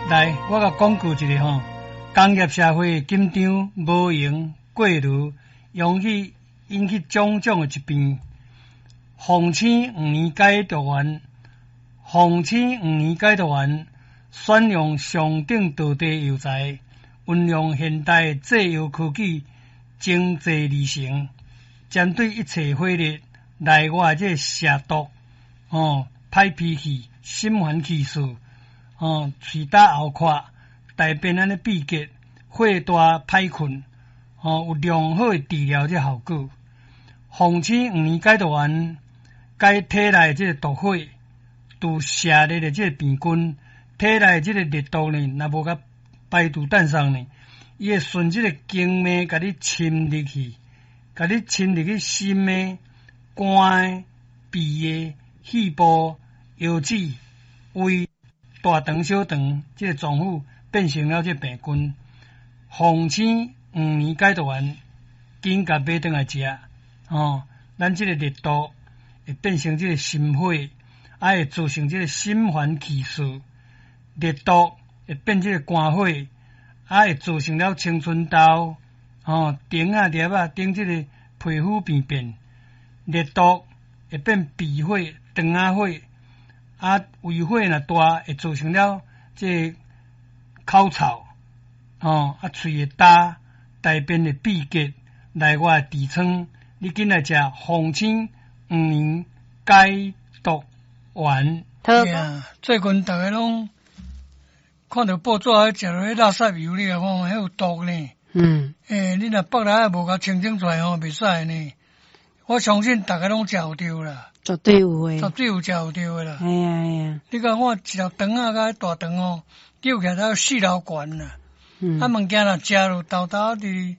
来，我甲讲句一个吼，工业社会紧张无闲过炉，容易引起种种的疾病。奉请5年解毒丸，奉请5年解毒丸，选用上等道地药材，运用现代制药科技，精制而成，针对一切火热内外这蛇毒、歹脾气、心烦气躁。喙打喉壳、大便安尼闭结、火大歹困，有良好的治疗这效果。奉请5年解毒丸，解体内这个毒火，除蛇热的这个病菌，体内这个热毒呢，若无甲排除诞生呢，伊会顺这个经脉甲你侵入去，甲你侵入去心的、肝的、鼻的、肺部、腰子、胃。大肠、小肠，这个脏腑变成了这病菌。奉请5年解毒丸，紧甲买转来食。咱这个热毒会变成这个心火，会造成这个心烦气躁。热毒会变这个肝火，会造成了青春痘、顶啊、粒啊、顶这个皮肤病变。热毒会变鼻火、肠仔火。胃火若大，会造成了这口臭，喙会焦，大便会闭结，内外痔疮。你紧来食奉请5年解毒丸。最近大家拢看到报纸食落迄垃圾油，你来看，迄有毒呢。你若北来无甲清清出来袂使呢。我相信大家拢食有着啦。 绝对有诶， 绝对有食有着诶啦。 哎呀， 你讲我一条肠啊，甲大肠揪起来到4楼悬啦。物件若食落豆豆伫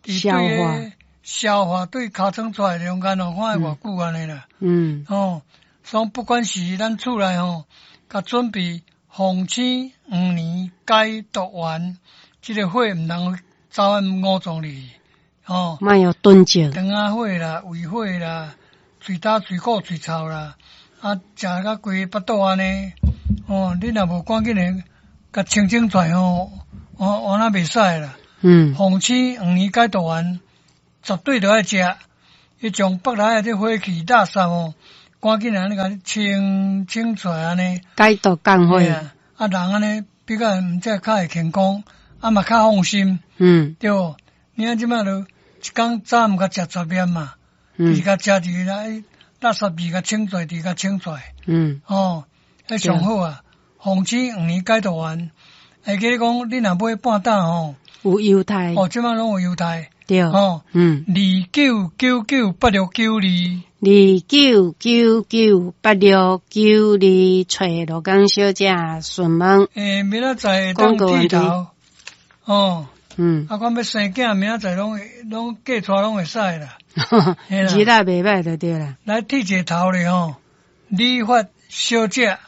消化对尻川出来中间看会偌久安尼啦。所以不管是咱厝内甲准备奉请5年解毒丸，即个火毋通走暗5种里。 莫要炖酒。 肠仔火啦，胃火啦。喙焦、喙苦、喙臭啦，食甲规个腹肚安尼，你若无赶紧诶，甲清清出来安那袂使啦。奉请5年解毒丸，绝对着爱食。伊将腹内诶这火气、垃圾赶紧安尼甲你清出来安尼。 解毒降火。 人安尼比较毋则较会健康，嘛较放心。对无？你看即摆就一工早暗甲食12粒嘛。伊甲食伫来垃圾味甲清出来，甲清出来。迄上好啊！奉请5年解毒丸，会记你讲，你若买半担有犹太。 即摆拢有犹太。 对。 29998692。 29998692，找罗江小姐询问。 明仔载当剃头。我要生囝，明仔载拢嫁出拢会使啦。 日仔袂歹就对啦。 来剃一个头咧理发小姐